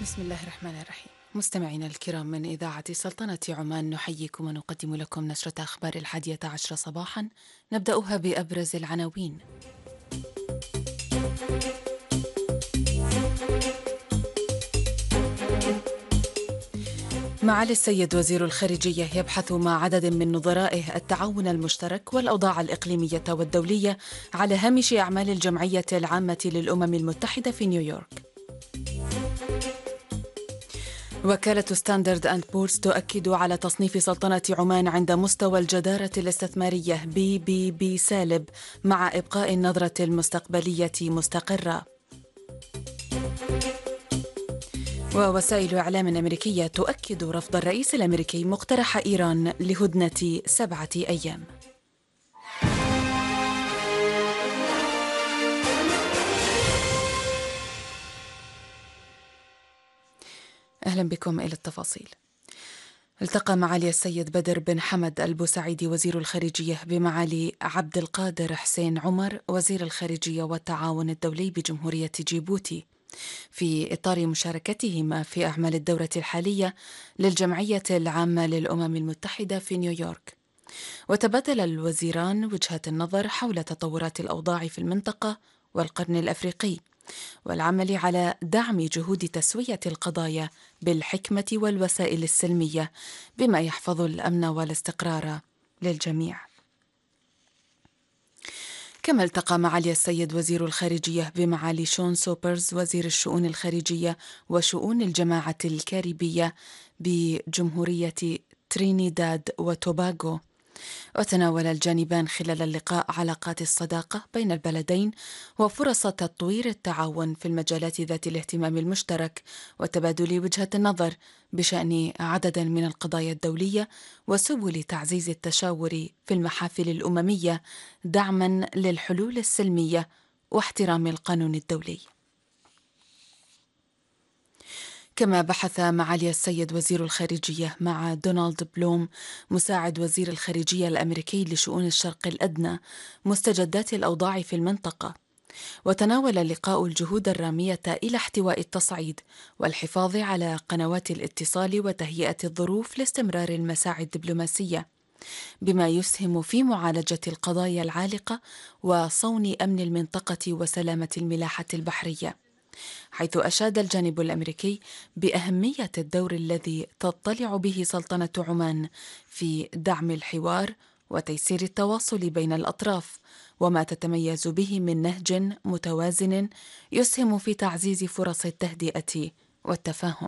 بسم الله الرحمن الرحيم. مستمعينا الكرام من إذاعة سلطنة عمان، نحييكم ونقدم لكم نشرة أخبار 11 صباحا، نبدأها بأبرز العناوين. معالي السيد وزير الخارجية يبحث مع عدد من نظرائه التعاون المشترك والأوضاع الإقليمية والدولية على هامش أعمال الجمعية العامة للأمم المتحدة في نيويورك. وكالة ستاندرد أند بورز تؤكد على تصنيف سلطنة عمان عند مستوى الجدارة الاستثمارية BBB سالب، مع إبقاء النظرة المستقبلية مستقرة. ووسائل إعلام أمريكية تؤكد رفض الرئيس الأمريكي مقترح إيران لهدنة 7 أيام. أهلا بكم إلى التفاصيل. التقى معالي السيد بدر بن حمد البوسعيدي وزير الخارجية بمعالي عبد القادر حسين عمر وزير الخارجية والتعاون الدولي بجمهورية جيبوتي، في إطار مشاركتهما في أعمال الدورة الحالية للجمعية العامة للأمم المتحدة في نيويورك. وتبادل الوزيران وجهات النظر حول تطورات الأوضاع في المنطقة والقرن الأفريقي، والعمل على دعم جهود تسوية القضايا بالحكمة والوسائل السلمية بما يحفظ الأمن والاستقرار للجميع. كما التقى معالي السيد وزير الخارجية بمعالي شون سوبرز وزير الشؤون الخارجية وشؤون الجماعة الكاريبية بجمهورية ترينيداد وتوباغو. وتناول الجانبان خلال اللقاء علاقات الصداقة بين البلدين وفرص تطوير التعاون في المجالات ذات الاهتمام المشترك وتبادل وجهات النظر بشأن عدد من القضايا الدولية وسبل تعزيز التشاور في المحافل الأممية دعما للحلول السلمية واحترام القانون الدولي. كما بحث معالي السيد وزير الخارجية مع دونالد بلوم مساعد وزير الخارجية الأمريكي لشؤون الشرق الأدنى مستجدات الأوضاع في المنطقة. وتناول اللقاء الجهود الرامية إلى احتواء التصعيد والحفاظ على قنوات الاتصال وتهيئة الظروف لاستمرار المساعي الدبلوماسية، بما يسهم في معالجة القضايا العالقة وصون أمن المنطقة وسلامة الملاحة البحرية، حيث أشاد الجانب الأمريكي بأهمية الدور الذي تضطلع به سلطنة عمان في دعم الحوار وتيسير التواصل بين الأطراف، وما تتميز به من نهج متوازن يسهم في تعزيز فرص التهدئة والتفاهم.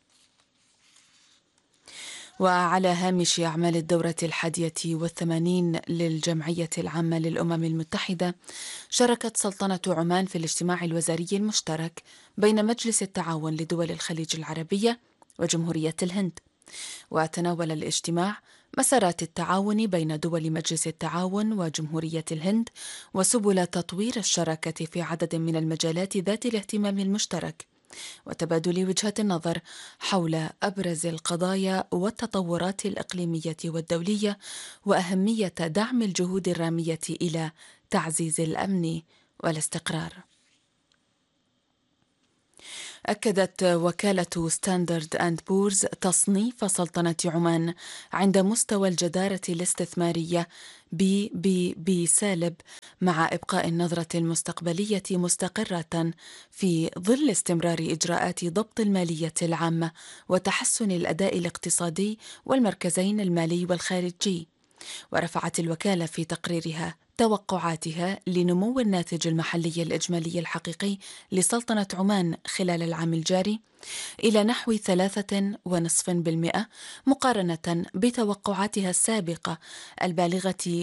وعلى هامش أعمال الدورة 81 للجمعية العامة للأمم المتحدة، شاركت سلطنة عمان في الاجتماع الوزاري المشترك بين مجلس التعاون لدول الخليج العربية وجمهورية الهند. وتناول الاجتماع مسارات التعاون بين دول مجلس التعاون وجمهورية الهند وسبل تطوير الشراكة في عدد من المجالات ذات الاهتمام المشترك، وتبادل وجهات النظر حول أبرز القضايا والتطورات الإقليمية والدولية وأهمية دعم الجهود الرامية إلى تعزيز الأمن والاستقرار. أكدت وكالة ستاندرد أند بورز تصنيف سلطنة عمان عند مستوى الجدارة الاستثمارية BBB سالب، مع إبقاء النظرة المستقبلية مستقرة في ظل استمرار إجراءات ضبط المالية العامة وتحسن الأداء الاقتصادي والمركزين المالي والخارجي. ورفعت الوكالة في تقريرها توقعاتها لنمو الناتج المحلي الإجمالي الحقيقي لسلطنة عمان خلال العام الجاري إلى نحو 3.5% مقارنة بتوقعاتها السابقة البالغة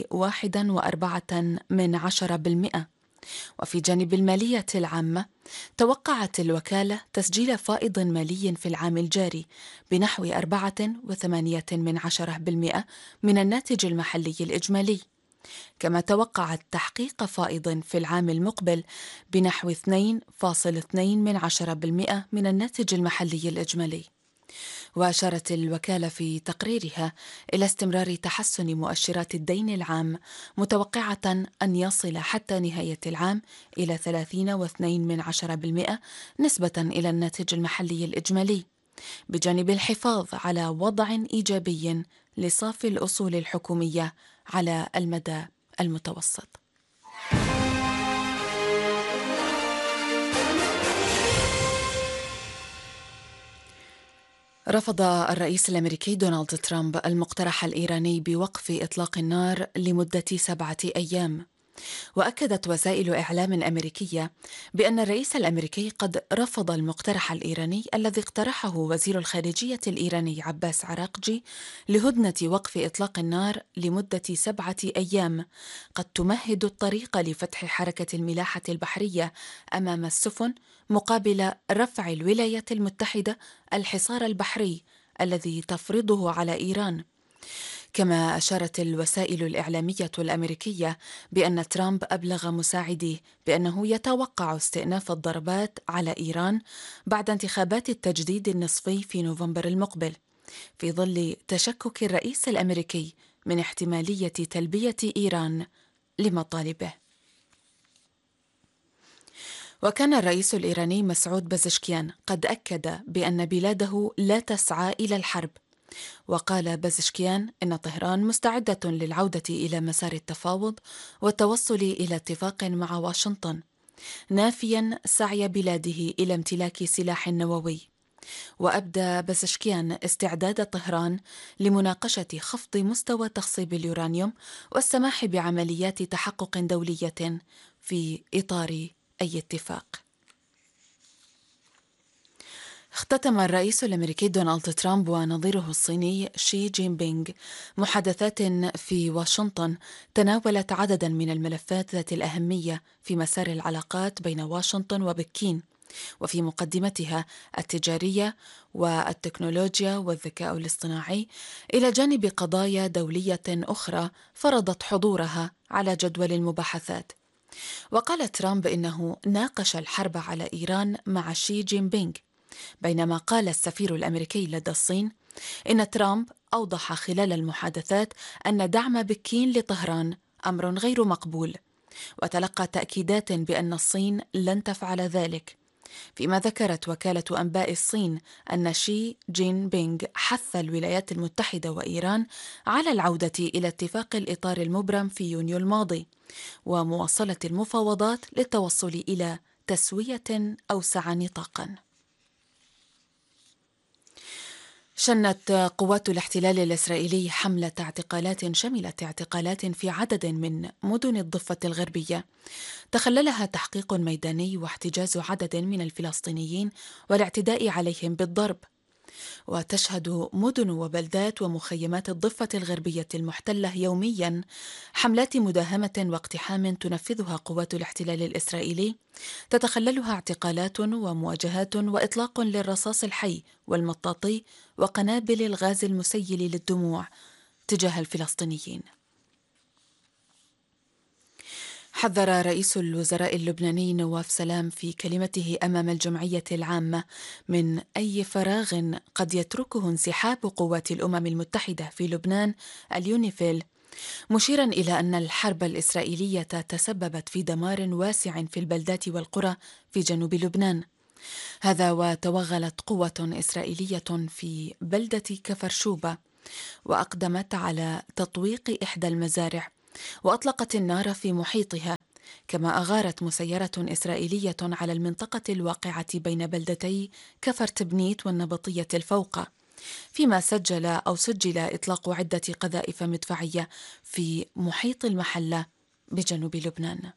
1.4%. وفي جانب المالية العامة، توقعت الوكالة تسجيل فائض مالي في العام الجاري بنحو 4.8% من الناتج المحلي الإجمالي، كما توقعت تحقيق فائض في العام المقبل بنحو 2.2% من الناتج المحلي الإجمالي. وأشارت الوكالة في تقريرها إلى استمرار تحسن مؤشرات الدين العام، متوقعة أن يصل حتى نهاية العام إلى 30.2% نسبة إلى الناتج المحلي الإجمالي، بجانب الحفاظ على وضع إيجابي لصافي الأصول الحكومية على المدى المتوسط. رفض الرئيس الأمريكي دونالد ترامب المقترح الإيراني بوقف إطلاق النار لمدة 7 أيام. وأكدت وسائل إعلام أمريكية بأن الرئيس الأمريكي قد رفض المقترح الإيراني الذي اقترحه وزير الخارجية الإيراني عباس عراقجي لهدنة وقف إطلاق النار لمدة 7 أيام قد تمهد الطريق لفتح حركة الملاحة البحرية أمام السفن مقابل رفع الولايات المتحدة الحصار البحري الذي تفرضه على إيران. كما أشارت الوسائل الإعلامية الأمريكية بأن ترامب أبلغ مساعديه بأنه يتوقع استئناف الضربات على إيران بعد انتخابات التجديد النصفي في نوفمبر المقبل، في ظل تشكك الرئيس الأمريكي من احتمالية تلبية إيران لمطالبه. وكان الرئيس الإيراني مسعود بزشكيان قد أكد بأن بلاده لا تسعى إلى الحرب، وقال بزشكيان إن طهران مستعدة للعودة إلى مسار التفاوض والتوصل إلى اتفاق مع واشنطن، نافيا سعي بلاده إلى امتلاك سلاح نووي. وأبدى بزشكيان استعداد طهران لمناقشة خفض مستوى تخصيب اليورانيوم والسماح بعمليات تحقق دولية في إطار أي اتفاق. اختتم الرئيس الأمريكي دونالد ترامب ونظيره الصيني شي جين بينغ محادثات في واشنطن تناولت عددا من الملفات ذات الأهمية في مسار العلاقات بين واشنطن وبكين، وفي مقدمتها التجارية والتكنولوجيا والذكاء الاصطناعي، إلى جانب قضايا دولية أخرى فرضت حضورها على جدول المباحثات. وقال ترامب إنه ناقش الحرب على إيران مع شي جين بينغ، بينما قال السفير الأمريكي لدى الصين إن ترامب أوضح خلال المحادثات أن دعم بكين لطهران أمر غير مقبول، وتلقى تأكيدات بأن الصين لن تفعل ذلك. فيما ذكرت وكالة أنباء الصين أن شي جين بينغ حث الولايات المتحدة وإيران على العودة إلى اتفاق الإطار المبرم في يونيو الماضي ومواصلة المفاوضات للتوصل إلى تسوية أوسع نطاقاً. شنت قوات الاحتلال الإسرائيلي حملة اعتقالات شملت اعتقالات في عدد من مدن الضفة الغربية تخللها تحقيق ميداني واحتجاز عدد من الفلسطينيين والاعتداء عليهم بالضرب. وتشهد مدن وبلدات ومخيمات الضفة الغربية المحتلة يوميا حملات مداهمة واقتحام تنفذها قوات الاحتلال الإسرائيلي تتخللها اعتقالات ومواجهات وإطلاق للرصاص الحي والمطاطي وقنابل الغاز المسيل للدموع تجاه الفلسطينيين. حذر رئيس الوزراء اللبناني نواف سلام في كلمته أمام الجمعية العامة من أي فراغ قد يتركه انسحاب قوات الأمم المتحدة في لبنان اليونيفيل، مشيرا إلى أن الحرب الإسرائيلية تسببت في دمار واسع في البلدات والقرى في جنوب لبنان. هذا وتوغلت قوة إسرائيلية في بلدة كفر شوبة وأقدمت على تطويق إحدى المزارع وأطلقت النار في محيطها، كما أغارت مسيرة إسرائيلية على المنطقة الواقعة بين بلدتي كفر تبنيت والنبطية الفوقة، فيما سجل إطلاق عدة قذائف مدفعية في محيط المحلة بجنوب لبنان.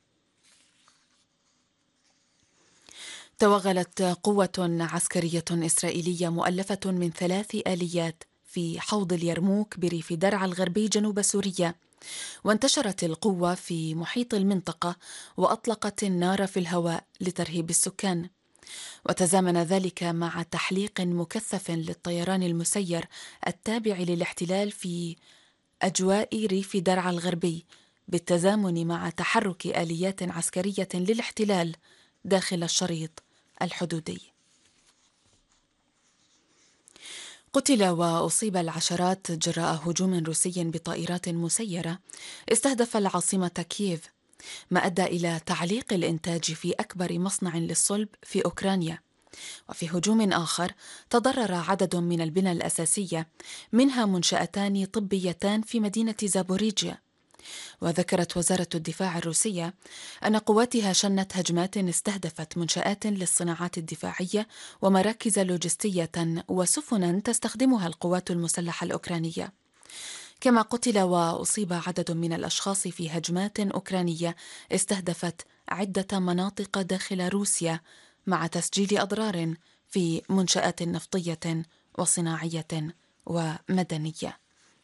توغلت قوة عسكرية إسرائيلية مؤلفة من 3 آليات في حوض اليرموك بريف درعا الغربي جنوب سوريا، وانتشرت القوة في محيط المنطقة وأطلقت النار في الهواء لترهيب السكان. وتزامن ذلك مع تحليق مكثف للطيران المسير التابع للاحتلال في أجواء ريف درعا الغربي، بالتزامن مع تحرك آليات عسكرية للاحتلال داخل الشريط الحدودي. قتل وأصيب العشرات جراء هجوم روسي بطائرات مسيرة استهدف العاصمة كييف، ما أدى إلى تعليق الإنتاج في أكبر مصنع للصلب في أوكرانيا. وفي هجوم آخر تضرر عدد من البنى الأساسية، منها منشأتان طبيتان في مدينة زابوريجيا. وذكرت وزارة الدفاع الروسية أن قواتها شنت هجمات استهدفت منشآت للصناعات الدفاعية ومراكز لوجستية وسفنا تستخدمها القوات المسلحة الأوكرانية. كما قتل وأصيب عدد من الأشخاص في هجمات أوكرانية استهدفت عدة مناطق داخل روسيا، مع تسجيل أضرار في منشآت نفطية وصناعية ومدنية.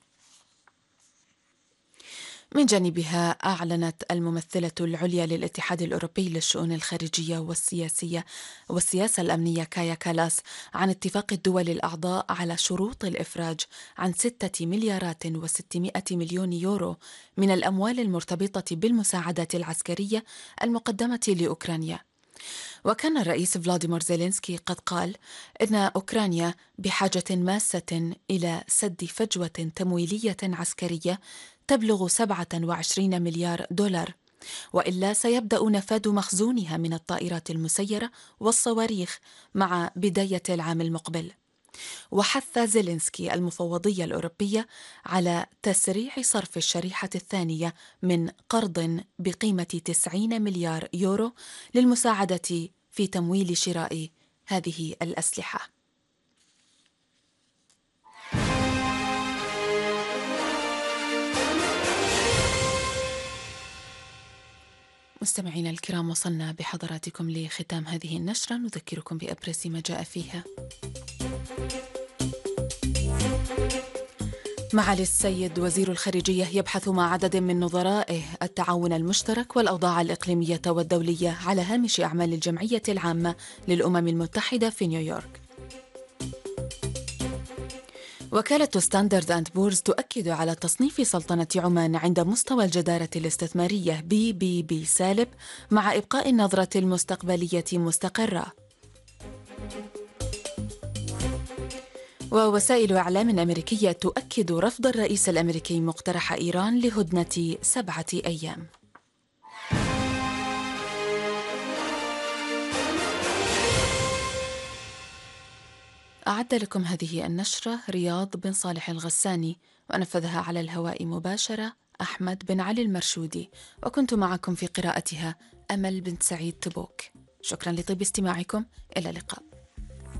من جانبها أعلنت الممثلة العليا للاتحاد الأوروبي للشؤون الخارجية والسياسة الأمنية كايا كالاس عن اتفاق الدول الأعضاء على شروط الإفراج عن 6,600,000,000 يورو من الأموال المرتبطة بالمساعدات العسكرية المقدمة لأوكرانيا. وكان الرئيس فلاديمير زيلينسكي قد قال إن أوكرانيا بحاجة ماسة إلى سد فجوة تمويلية عسكرية تبلغ 27 مليار دولار، وإلا سيبدأ نفاذ مخزونها من الطائرات المسيرة والصواريخ مع بداية العام المقبل. وحث زيلينسكي المفوضية الأوروبية على تسريع صرف الشريحة الثانية من قرض بقيمة 90 مليار يورو للمساعدة في تمويل شراء هذه الأسلحة. مستمعينا الكرام، وصلنا بحضراتكم لختام هذه النشرة. نذكركم بأبرز ما جاء فيها. معالي السيد وزير الخارجية يبحث مع عدد من نظرائه التعاون المشترك والأوضاع الإقليمية والدولية على هامش أعمال الجمعية العامة للأمم المتحدة في نيويورك. وكالة ستاندرد أند بورز تؤكد على تصنيف سلطنة عمان عند مستوى الجدارة الاستثمارية BBB سالب، مع إبقاء النظرة المستقبلية مستقرة. ووسائل إعلام أمريكية تؤكد رفض الرئيس الأمريكي مقترح إيران لهدنة 7 أيام. أعد لكم هذه النشرة رياض بن صالح الغساني، ونفذها على الهواء مباشرة أحمد بن علي المرشودي، وكنت معكم في قراءتها أمل بنت سعيد تبوك. شكرا لطيب استماعكم، إلى اللقاء.